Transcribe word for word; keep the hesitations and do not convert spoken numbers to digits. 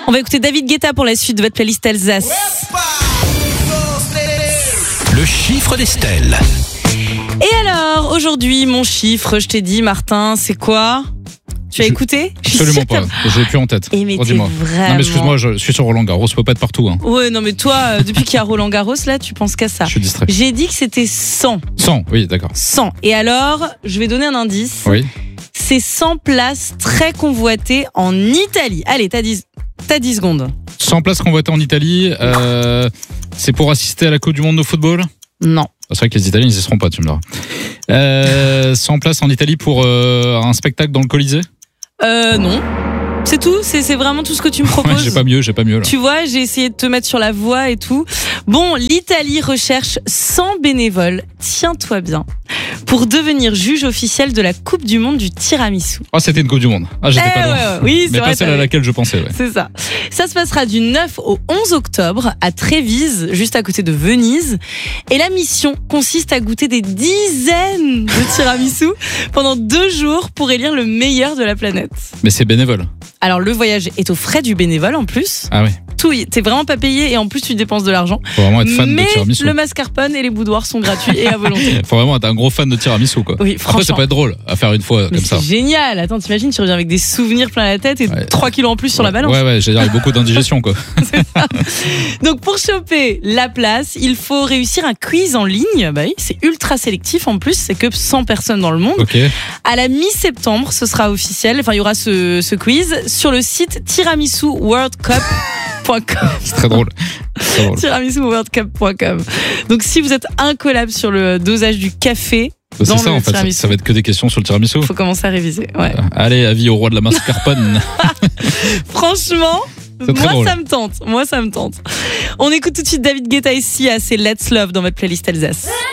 On va écouter David Guetta pour la suite de votre playlist Alsace. Le chiffre d'Estelle. Et alors, aujourd'hui, mon chiffre, je t'ai dit, Martin, c'est quoi ? Tu as Je- écouté ? Absolument pas, je l'ai plus en tête. Et mais t'es Redis-moi. vraiment... Non mais excuse-moi, je suis sur Roland Garros, je peux pas être partout. Hein. Ouais, non mais toi, euh, depuis qu'il y a Roland Garros, là, tu penses qu'à ça. Je suis distrait. J'ai dit que c'était cent. cent, oui, d'accord. cent. Et alors, je vais donner un indice. Oui. C'est cent places très convoitées en Italie. Allez, t'as dix, t'as dix secondes. cent places convoitées en Italie, euh, c'est pour assister à la Coupe du Monde de football. Non. C'est vrai que les Italiens, ils y seront pas, tu me diras. Euh, cent places en Italie pour euh, un spectacle dans le Colisée. Euh, non. C'est tout, c'est, c'est vraiment tout ce que tu me Ouais, proposes. j'ai pas mieux, j'ai pas mieux là. Tu vois, j'ai essayé de te mettre sur la voie et tout. Bon, l'Italie recherche cent bénévoles, tiens-toi bien, pour devenir juge officiel de la Coupe du Monde du tiramisu. Ah, c'était une Coupe du Monde. Ah, j'étais Eh pas loin. ouais, ouais. Oui, c'est mais vrai, pas celle t'as- à laquelle je pensais. Ouais. C'est ça. Ça se passera du neuf au onze octobre à Trévise, juste à côté de Venise. Et la mission consiste à goûter des dizaines de tiramisu pendant deux jours pour élire le meilleur de la planète. Mais c'est bénévole. Alors le voyage est aux frais du bénévole en plus. Ah oui. Tout, t'es vraiment pas payé et en plus tu dépenses de l'argent. Faut vraiment être fan Mais de tiramisu. le mascarpone et les boudoirs sont gratuits et à volonté. Faut vraiment être un gros fan de tiramisu quoi. Oui, Après, ça franchement. peut être drôle à faire une fois Mais comme ça. c'est génial. Attends, t'imagines, tu reviens avec des souvenirs plein la tête et Ouais. trois kilos en plus sur la balance. Ouais, ouais, j'ai dire, il y a beaucoup d'indigestion quoi. Donc pour choper la place, il faut réussir un quiz en ligne. Bah oui, c'est ultra sélectif en plus, c'est que cent personnes dans le monde. Ok. À la mi-septembre, ce sera officiel. Enfin, il y aura ce, ce quiz sur le site tiramisu world cup point com. C'est très drôle. Très drôle. tiramisu world cup point com. Donc si vous êtes incollable sur le dosage du café, C'est dans ça le en fait. tiramisu. Ça va être que des questions sur le tiramisu. faut commencer à réviser. Ouais. Allez, avis au roi de la mascarpone. Franchement, C'est très moi drôle. ça me tente. Moi ça me tente. On écoute tout de suite David Guetta ici à c'est Let's Love dans votre playlist Alsace.